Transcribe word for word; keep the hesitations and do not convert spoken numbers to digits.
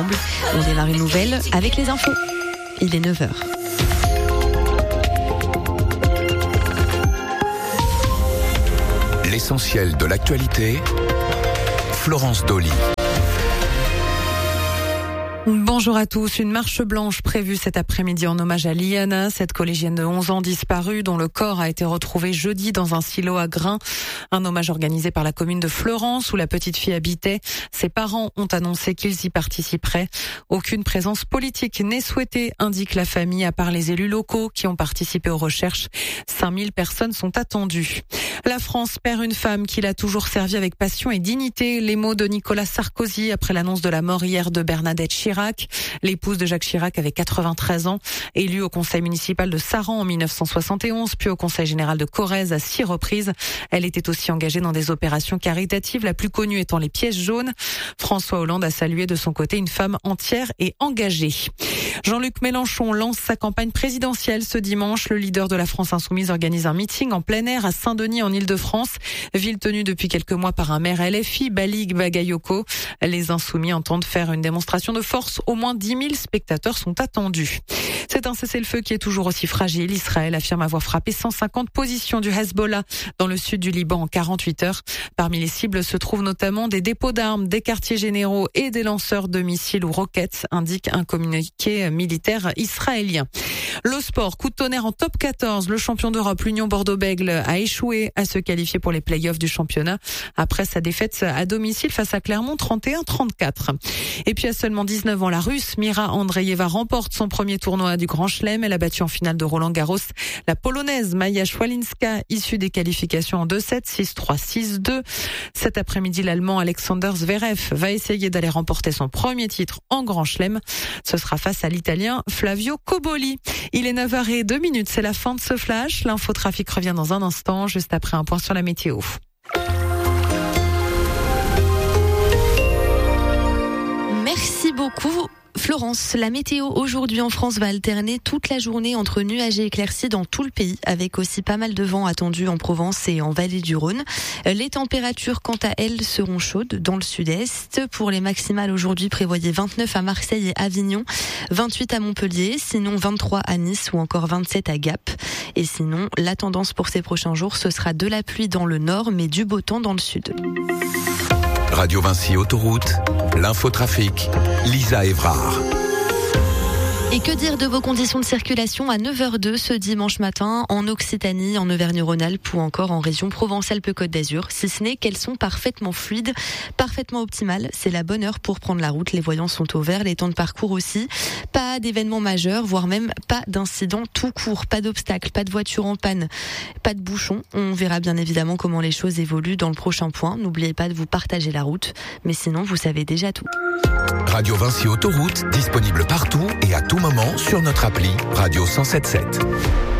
On démarre une nouvelle avec les infos. Il est neuf heures. L'essentiel de l'actualité, Florence Dolly. Bonjour à tous. Une marche blanche prévue cet après-midi en hommage à Liana, cette collégienne de onze ans disparue dont le corps a été retrouvé jeudi dans un silo à grains. Un hommage organisé par la commune de Fleurance où la petite fille habitait. Ses parents ont annoncé qu'ils y participeraient. Aucune présence politique n'est souhaitée, indique la famille, à part les élus locaux qui ont participé aux recherches. cinq mille personnes sont attendues. La France perd une femme qui l'a toujours servi avec passion et dignité. Les mots de Nicolas Sarkozy après l'annonce de la mort hier de Bernadette Chirac. L'épouse de Jacques Chirac avait quatre-vingt-treize ans, élue au conseil municipal de Saran en mille neuf cent soixante et onze, puis au conseil général de Corrèze à six reprises. Elle était aussi engagée dans des opérations caritatives, la plus connue étant les pièces jaunes. François Hollande a salué de son côté une femme entière et engagée. Jean-Luc Mélenchon lance sa campagne présidentielle ce dimanche. Le leader de la France Insoumise organise un meeting en plein air à Saint-Denis en Île-de-France, ville tenue depuis quelques mois par un maire L F I, Balig Bagayoko. Les Insoumis entendent faire une démonstration de force. Au moins dix mille spectateurs sont attendus. C'est un cessez-le-feu qui est toujours aussi fragile. Israël affirme avoir frappé cent cinquante positions du Hezbollah dans le sud du Liban en quarante-huit heures. Parmi les cibles se trouvent notamment des dépôts d'armes, des quartiers généraux et des lanceurs de missiles ou roquettes, indique un communiqué militaire israélien. Le sport, coup de tonnerre en top quatorze. Le champion d'Europe, l'Union Bordeaux-Bègles, a échoué à se qualifier pour les play-offs du championnat après sa défaite à domicile face à Clermont trente et un à trente-quatre. Et puis à seulement dix-neuf ans, la Russe Mira Andreeva remporte son premier tournoi du Grand Chelem. Elle a battu en finale de Roland-Garros la Polonaise Maja Szwalinska, issue des qualifications en deux sept, six trois, six deux. Cet après-midi, l'Allemand Alexander Zverev va essayer d'aller remporter son premier titre en Grand Chelem. Ce sera face à l'Italien Flavio Cobolli. Il est neuf heures zéro deux, c'est la fin de ce flash. L'infotrafic revient dans un instant, juste après un point sur la météo. Merci beaucoup. Florence, la météo aujourd'hui en France va alterner toute la journée entre nuages et éclaircies dans tout le pays, avec aussi pas mal de vent attendu en Provence et en vallée du Rhône. Les températures, quant à elles, seront chaudes dans le sud-est. Pour les maximales aujourd'hui, prévoyez vingt-neuf à Marseille et Avignon, vingt-huit à Montpellier, sinon vingt-trois à Nice ou encore vingt-sept à Gap. Et sinon, la tendance pour ces prochains jours, ce sera de la pluie dans le nord, mais du beau temps dans le sud. Radio Vinci Autoroute, l'infotrafic, Lisa Évrard. Et que dire de vos conditions de circulation à neuf heures deux ce dimanche matin en Occitanie, en Auvergne-Rhône-Alpes ou encore en région Provence-Alpes-Côte d'Azur, si ce n'est qu'elles sont parfaitement fluides, parfaitement optimales. C'est la bonne heure pour prendre la route. Les voyants sont au vert, les temps de parcours aussi. Pas d'événements majeurs, voire même pas d'incidents tout court, pas d'obstacles, pas de voitures en panne, pas de bouchons. On verra bien évidemment comment les choses évoluent dans le prochain point. N'oubliez pas de vous partager la route, mais sinon vous savez déjà tout. Radio Vinci Autoroute, disponible partout et à tout moment sur notre appli Radio cent sept sept.